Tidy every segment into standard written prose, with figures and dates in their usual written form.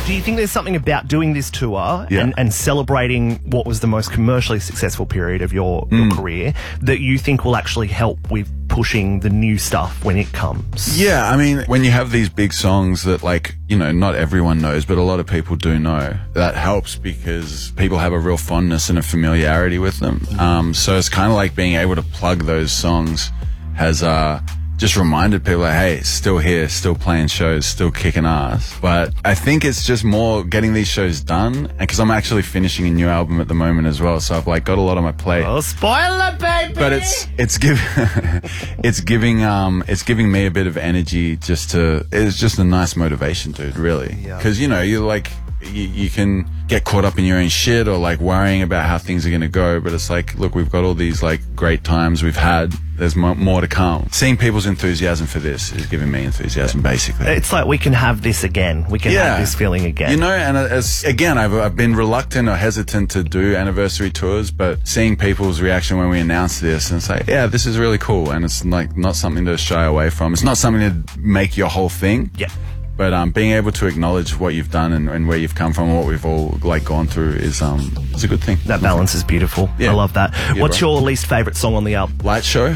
Do you think there's something about doing this tour and celebrating what was the most commercially successful period of your career that you think will actually help with pushing the new stuff when it comes? Yeah, I mean, when you have these big songs that, like, you know, not everyone knows, but a lot of people do know, that helps because people have a real fondness and a familiarity with them. So it's kind of like being able to plug those songs has just reminded people, like, hey, still here, still playing shows, still kicking ass. But I think it's just more getting these shows done, because I'm actually finishing a new album at the moment as well, so I've like got a lot on my plate. Oh, spoiler, baby! But it's giving me a bit of energy. It's just a nice motivation, dude, really. Because you know, you're like, you can get caught up in your own shit or like worrying about how things are going to go, but it's like, look, we've got all these like great times we've had. There's more to come. Seeing people's enthusiasm for this is giving me enthusiasm, basically. It's like we can have this again. We can have this feeling again. You know, and again, I've been reluctant or hesitant to do anniversary tours, but seeing people's reaction when we announced this, and it's like, yeah, this is really cool, and it's like not something to shy away from. It's not something to make your whole thing. Yeah. But being able to acknowledge what you've done and where you've come from and what we've all like gone through is a good thing. That balance is beautiful. Yeah. I love that. Yeah, what's your least favourite song on the album? Light Show.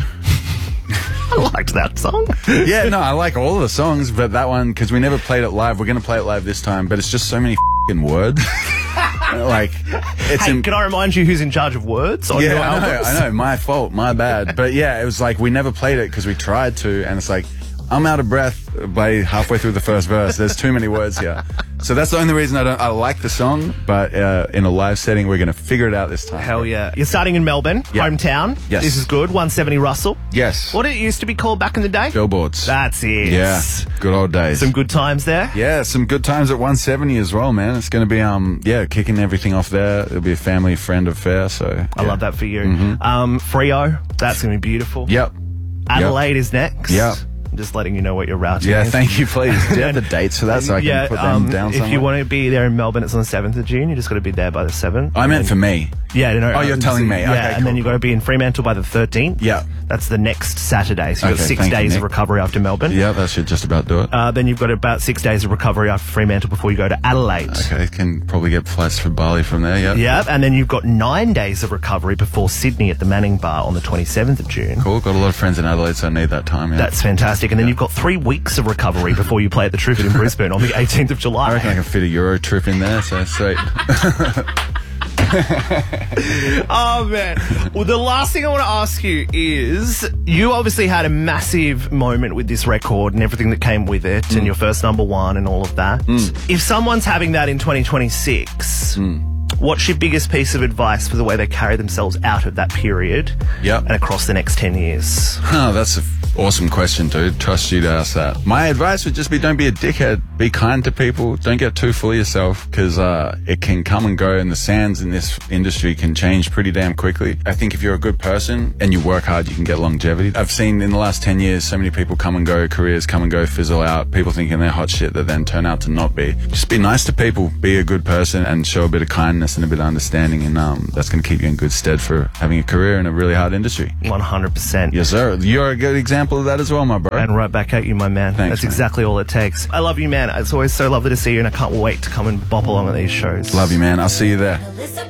I liked that song. Yeah, no, I like all of the songs, but that one, because we never played it live. We're going to play it live this time, but it's just so many f***ing words. Like, it's can I remind you who's in charge of words on your albums? I know, my fault, my bad. But yeah, it was like we never played it because we tried to, and it's like, I'm out of breath by halfway through the first verse. There's too many words here. So that's the only reason I like the song, but in a live setting, we're going to figure it out this time. Hell yeah. You're starting in Melbourne, hometown. Yes. This is good. 170 Russell. Yes. What did it used to be called back in the day? Billboards. That's it. Yeah. Good old days. Some good times there? Yeah, some good times at 170 as well, man. It's going to be, kicking everything off there. It'll be a family friend affair, so. Yeah. I love that for you. Frio, that's going to be beautiful. Yep. Adelaide is next. Yep. I'm just letting you know what your routing is. Yeah, thank you, please. Do you have the dates for that so I can put them down somewhere? If you want to be there in Melbourne, it's on the 7th of June. You just got to be there by the 7th. I meant for me. Yeah, no. Oh, you're telling me. Yeah, okay, and cool. then you've got to be in Fremantle by the 13th. Yeah. That's the next Saturday. So you've got 6 days of recovery after Melbourne. Yeah, that should just about do it. Then you've got about 6 days of recovery after Fremantle before you go to Adelaide. Okay, can probably get flights for Bali from there, yeah. Yeah, and then you've got 9 days of recovery before Sydney at the Manning Bar on the 27th of June. Cool, got a lot of friends in Adelaide, so I need that time, yeah. That's fantastic. And then you've got 3 weeks of recovery before you play at the Trufford in Brisbane on the 18th of July. I reckon I can fit a Euro trip in there, so sweet. Oh, man. Well, the last thing I want to ask you is, you obviously had a massive moment with this record and everything that came with it and your first #1 and all of that. If someone's having that in 2026... What's your biggest piece of advice for the way they carry themselves out of that period and across the next 10 years? Oh, that's an awesome question, dude. Trust you to ask that. My advice would just be, don't be a dickhead. Be kind to people. Don't get too full of yourself, because it can come and go, and the sands in this industry can change pretty damn quickly. I think if you're a good person and you work hard, you can get longevity. I've seen in the last 10 years so many people come and go, careers come and go, fizzle out, people thinking they're hot shit that then turn out to not be. Just be nice to people, be a good person, and show a bit of kindness and a bit of understanding, and that's going to keep you in good stead for having a career in a really hard industry. 100%. Yes, sir. You're a good example of that as well, my bro. And right back at you, my man. Thanks, That's exactly all it takes. I love you, man. It's always so lovely to see you, and I can't wait to come and bop along at these shows. Love you, man. I'll see you there.